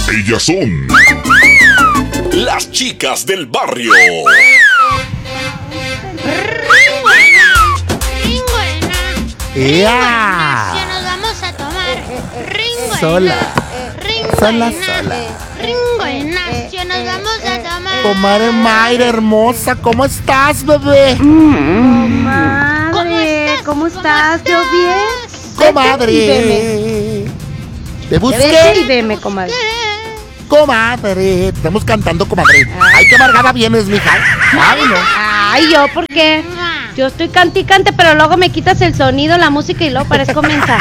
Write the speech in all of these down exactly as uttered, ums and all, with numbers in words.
Ellas son las chicas del barrio. ¡Ea! Nos vamos a tomar Ringo Sola. Ringo Sola, Ignacio. sola. Ringo Ignacio, nos vamos a tomar. Comadre Mayra hermosa, ¿cómo estás, bebé? Comadre, ¿cómo estás? ¿Yo bien? Comadre. Te Vete y busqué, veme, comadre. comadre. Estamos cantando, comadre. Ay, qué amargada vienes, mija. Ay, no. Ay, ¿yo por qué? Yo estoy canticante, pero luego me quitas el sonido, la música y luego parezco mensa.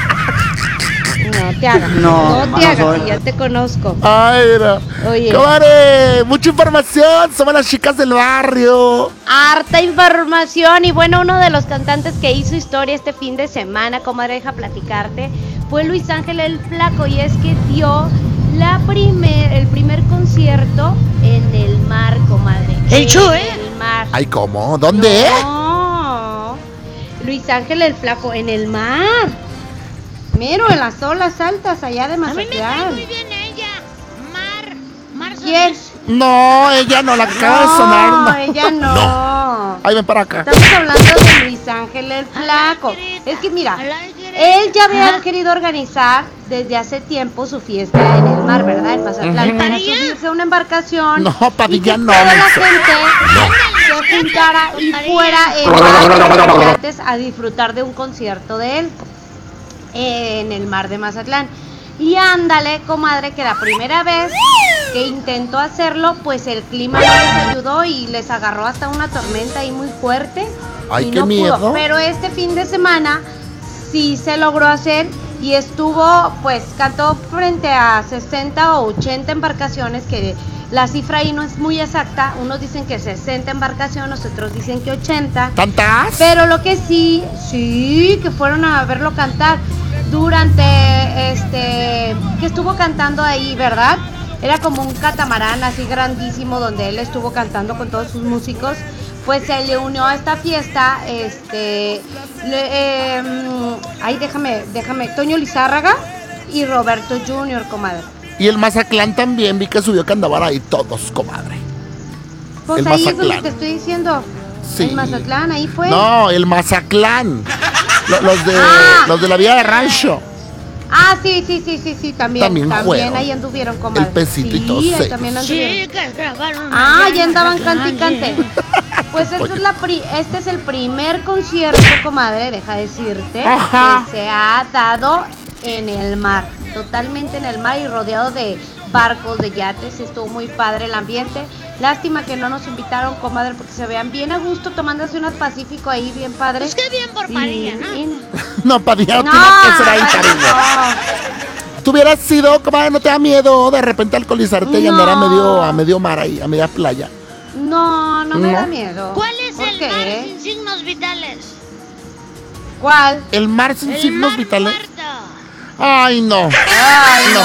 No te hagas. No, No te no hagas, soy. que ya te conozco. Ay, no. Oye. Comadre, mucha información. Somos las chicas del barrio. Harta información. Y bueno, uno de los cantantes que hizo historia este fin de semana, comadre, deja platicarte, fue Luis Ángel el Flaco. Y es que dio la primer, el primer concierto en el mar, comadre. El show, ¿eh? En el mar. Ay, ¿cómo? ¿Dónde? No. Luis Ángel el Flaco, en el mar. Miro, en las olas altas allá de A mí me cae Mazatlán. muy bien ella. Mar. Mar ¿Quién? Solís. No, ella no la acaba de sonar. No, No. ella no. Ay, ven para acá. Estamos hablando de Luis Ángel el Flaco. Es que mira, él ya había Ajá. querido organizar desde hace tiempo su fiesta en el mar, ¿verdad? En Mazatlán. Ujú. Para ¿Padilla? subirse a una embarcación. No, y Padilla que no, toda la menso. gente se juntara y Padilla. fuera en barcos de yates a disfrutar de un concierto de él en el mar de Mazatlán. Y ándale, comadre, que la primera vez que intentó hacerlo, pues el clima no les ayudó y les agarró hasta una tormenta ahí muy fuerte. Ay, y qué no miedo. pudo. Pero este fin de semana sí se logró hacer y estuvo, pues cantó frente a sesenta o ochenta embarcaciones, que la cifra ahí no es muy exacta. Unos dicen que sesenta embarcaciones, otros dicen que ochenta. ¿Tantas? Pero lo que sí, sí, que fueron a verlo cantar durante este, que estuvo cantando ahí, ¿verdad? Era como un catamarán así grandísimo donde él estuvo cantando con todos sus músicos. Pues se le unió a esta fiesta, este, le, eh, ay, déjame, déjame, Toño Lizárraga y Roberto junior, comadre. Y el Mazatlán también, vi que subió que andaban ahí todos, comadre. Pues El ahí es Mazatlán. donde te estoy diciendo. Sí. En Mazatlán, ahí fue. No, el Mazatlán. Lo- Los de, Ah. los de la vía de rancho. Ah, sí, sí, sí, sí, sí, también. También También, fueron. ahí anduvieron, comadre. El pesito y Sí, todo, ahí sí. también anduvieron. Chicas grabaron. Ah, allá ya en andaban Mazatlán, canticante. Pues esta Oye. es la pri- este es el primer concierto, comadre, deja decirte, Ajá. que se ha dado en el mar, totalmente en el mar y rodeado de barcos, de yates. Estuvo muy padre el ambiente. Lástima que no nos invitaron, comadre, porque se vean bien a gusto tomándose unas Pacífico ahí, bien padre. Pues qué bien por Padilla, ¿no? Y- y- No, Padilla, no, No, tiene que ser ahí, ay, cariño. no. Tú hubieras sido, comadre, no te da miedo de repente alcoholizarte y No. andar a medio, a medio mar ahí, a media playa. No, no me ¿No? da miedo. ¿Cuál es ¿Por el qué? mar sin signos vitales? ¿Cuál? El mar sin El signos mar vitales. muerto. Ay, no. Ay, No.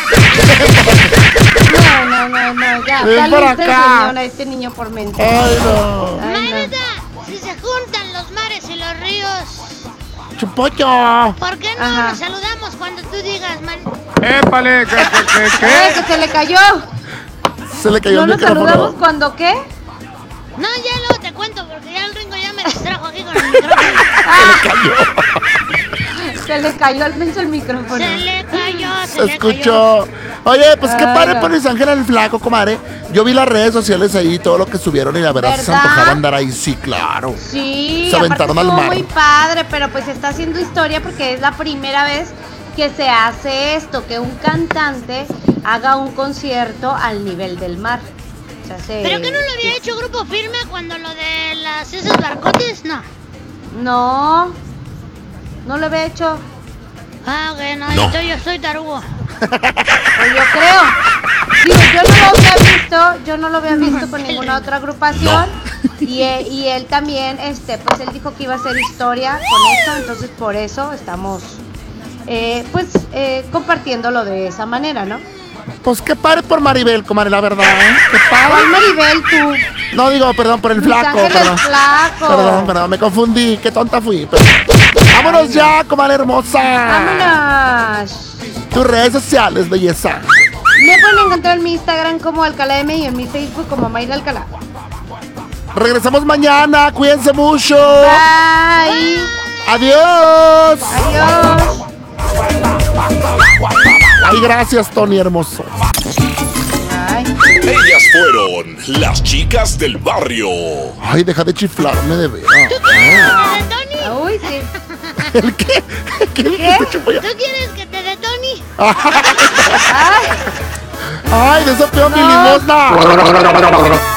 No, no, no, no, ya. Ven Dale para usted, acá. señora, a este niño por mente. Ay, no. Ay, no. Marta, si se juntan los mares y los ríos, Chupollo. ¿por qué no Ajá. nos saludamos cuando tú digas, man? ¡Épale! ¿Qué, qué, qué, Eh, qué? que se le cayó. Se le cayó ¿No el nos micrófono. saludamos cuando qué? No, ya luego te cuento porque ya el Ringo ya me distrajo aquí con el micrófono. Se le cayó. Se le cayó al menso el micrófono. Se le cayó, se, Se le cayó. escuchó. Oye, pues qué Ay, padre no. por Luis Ángel el Flaco, comadre. Yo vi las redes sociales ahí, todo lo que subieron y la verdad se ¿Verdad? antojaba andar ahí. Sí, claro. Sí, Se aparte aventaron al estuvo mar. muy padre, pero pues está haciendo historia porque es la primera vez que se hace esto, que un cantante haga un concierto al nivel del mar. O sea, se- ¿Pero que no lo había hecho Grupo Firme cuando lo de las esos barcotes? No. No, no lo había hecho. Ah, que no, No. entonces yo soy tarugo. Pues yo creo. Digo, yo no lo había visto, yo no lo había visto con ninguna otra agrupación. Y, él, y él también, este, pues él dijo que iba a hacer historia con esto, entonces por eso estamos, eh, pues, eh, compartiéndolo de esa manera, ¿no? Pues qué padre por Maribel, comadre, la verdad, ¿eh? Qué ¿Cuál padre. Maribel tú? No digo, perdón, por el Luis flaco, Ángel el perdón. Flaco. Perdón, perdón, me confundí, qué tonta fui. pero- Vámonos ya, comadre hermosa. Vámonos. Tus redes sociales, belleza. Me pueden encontrar en mi Instagram como Alcalá M y en mi Facebook como Mayra Alcalá. Regresamos mañana, cuídense mucho. Bye. Adiós. Adiós. Ay, gracias, Tony hermoso. Ay. Ellas fueron las chicas del barrio. Ay, deja de chiflarme de veras. ¿Tú quieres que te dé Tony? Uy, sí. ¿El qué? ¿Qué? ¿Qué? ¿Qué chupo ya? ¿Tú quieres que te dé Tony? Ay. Ay, de eso peor mi No. limosna.